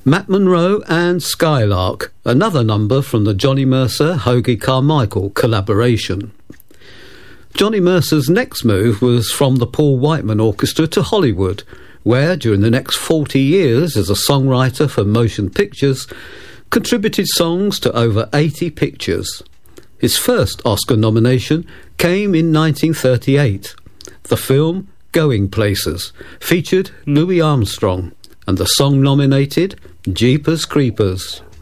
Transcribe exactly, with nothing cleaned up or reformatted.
Matt Monro and Skylark, another number from the Johnny Mercer-Hoagy Carmichael collaboration. Johnny Mercer's next move was from the Paul Whiteman Orchestra to Hollywood, where during the next forty years as a songwriter for motion pictures, contributed songs to over eighty pictures. His first Oscar nomination came in nineteen thirty-eight. The film Going Places featured Louis Armstrong, and the song nominated Jeepers Creepers.